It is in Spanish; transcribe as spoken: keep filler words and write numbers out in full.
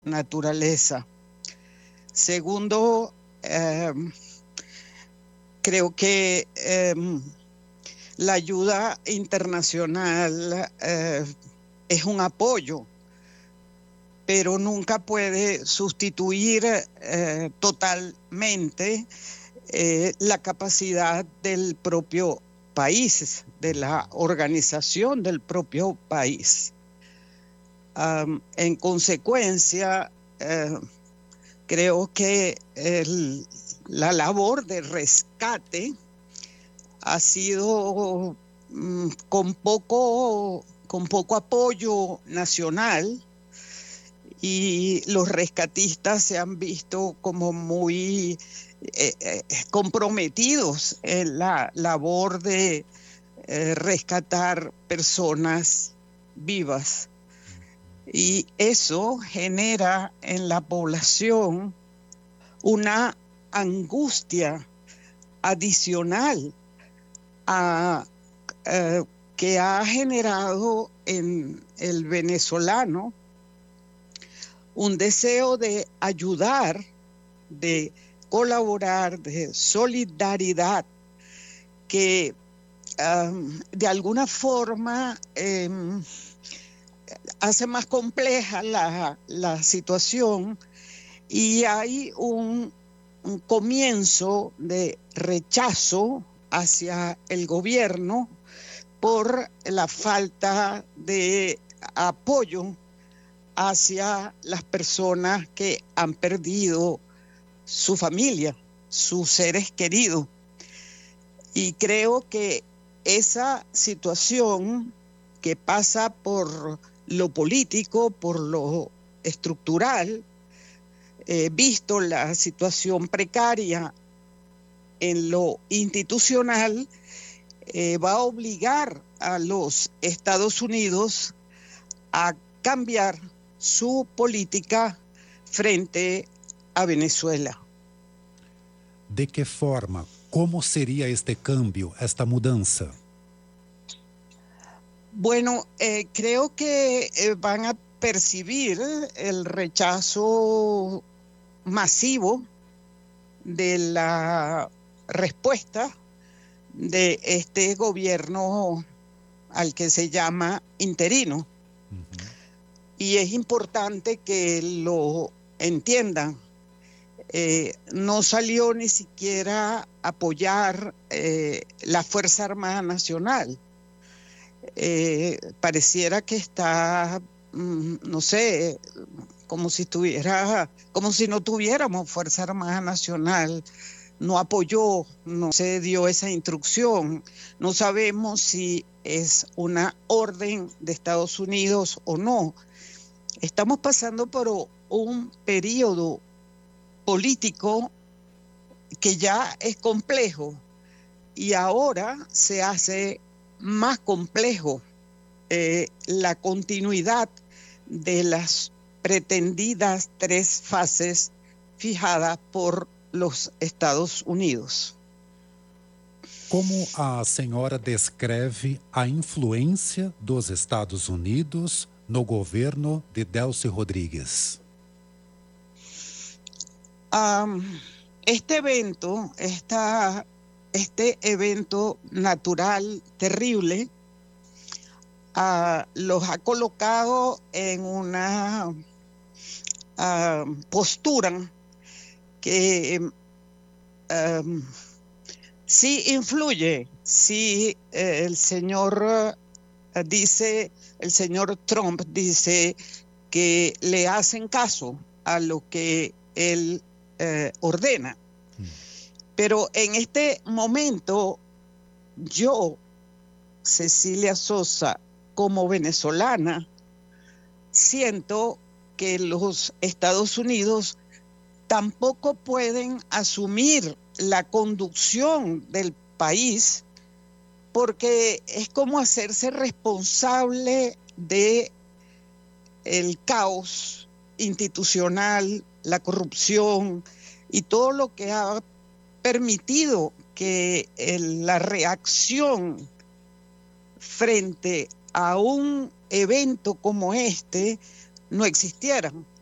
naturaleza. Segundo, eh, creo que eh, la ayuda internacional eh, es un apoyo, pero nunca puede sustituir eh, totalmente eh, la capacidad del propio país, de la organización del propio país. Um, en consecuencia, eh, creo que el, la labor de rescate ha sido um, con poco, con poco apoyo nacional, y los rescatistas se han visto como muy eh, eh, comprometidos en la labor de eh, rescatar personas vivas. Y eso genera en la población una angustia adicional a, eh, que ha generado en el venezolano un deseo de ayudar, de colaborar, de solidaridad, que um, de alguna forma eh, hace más compleja la, la situación, y hay un, un comienzo de rechazo hacia el gobierno por la falta de apoyo hacia las personas que han perdido su familia, sus seres queridos. Y creo que esa situación que pasa por lo político, por lo estructural, eh, visto la situación precaria en lo institucional, eh, va a obligar a los Estados Unidos a cambiar su política frente a Venezuela. ¿De qué forma? ¿Cómo sería este cambio, esta mudanza? Bueno, eh, creo que eh, van a percibir el rechazo masivo de la respuesta de este gobierno al que se llama interino. Uh-huh. Y es importante que lo entiendan. Eh, no salió ni siquiera a apoyar eh, la Fuerza Armada Nacional. Eh, pareciera que está, mm, no sé, como si estuviera, como si no tuviéramos Fuerza Armada Nacional. No apoyó, no se dio esa instrucción. No sabemos si es una orden de Estados Unidos o no. Estamos pasando por un periodo político que ya es complejo, y ahora se hace más complejo eh, la continuidad de las pretendidas tres fases fijadas por los Estados Unidos. Como a senhora descreve a influência dos Estados Unidos no governo de Delcy Rodríguez? Um, este evento, esta, este evento natural terrible, uh, los ha colocado en una uh, postura que um, sí influye. Sí, eh, el señor uh, dice, el señor Trump dice que le hacen caso a lo que él eh, ordena. Mm. Pero en este momento, yo, Cecilia Sosa, como venezolana, siento que los Estados Unidos tampoco pueden asumir la conducción del país, porque es como hacerse responsable de el caos institucional, la corrupción y todo lo que ha permitido que el, la reacción frente a un evento como este no existiera.